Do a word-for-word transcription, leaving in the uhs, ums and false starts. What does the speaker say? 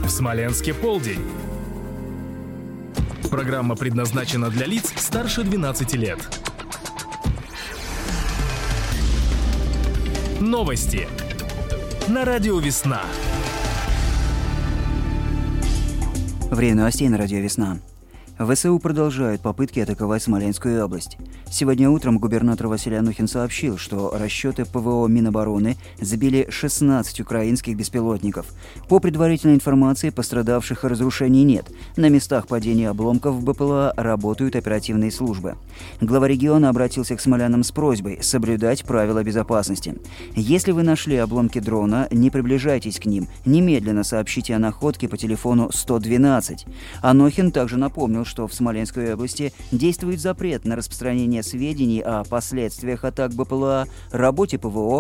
В Смоленске полдень. Программа предназначена для лиц старше двенадцати лет. Новости на радио «Весна». Время новостей на радио «Весна». ВСУ продолжают попытки атаковать Смоленскую область. Сегодня утром губернатор Василий Анохин сообщил, что расчеты ПВО Минобороны сбили шестнадцать украинских беспилотников. По предварительной информации, пострадавших и разрушений нет. На местах падения обломков БПЛА работают оперативные службы. Глава региона обратился к смолянам с просьбой соблюдать правила безопасности. Если вы нашли обломки дрона, не приближайтесь к ним. Немедленно сообщите о находке по телефону сто двенадцать. Анохин также напомнил, что в Смоленской области действует запрет на распространение сведений о последствиях атак БПЛА, работе ПВО